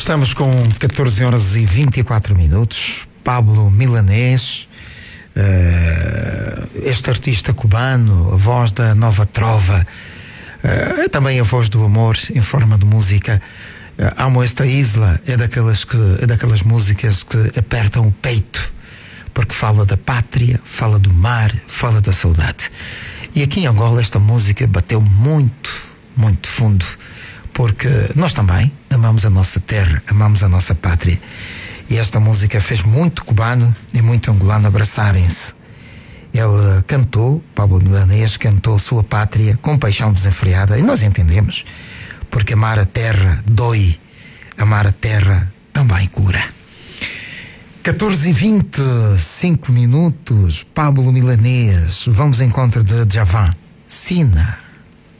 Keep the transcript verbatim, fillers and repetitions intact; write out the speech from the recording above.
Estamos com catorze horas e vinte e quatro minutos. Pablo Milanês, uh, este artista cubano, a voz da nova trova, uh, é também a voz do amor em forma de música. Uh, Amo esta isla é daquelas, que, é daquelas músicas que apertam o peito, porque fala da pátria, fala do mar, fala da saudade. E aqui em Angola esta música bateu muito, muito fundo, porque nós também amamos a nossa terra, amamos a nossa pátria. E esta música fez muito cubano e muito angolano abraçarem-se. Ele cantou, Pablo Milanês cantou sua pátria com paixão desenfreada, e nós entendemos, porque amar a terra dói, amar a terra também cura. catorze e vinte e cinco minutos, Pablo Milanês, vamos ao encontro de Djavan, Sina.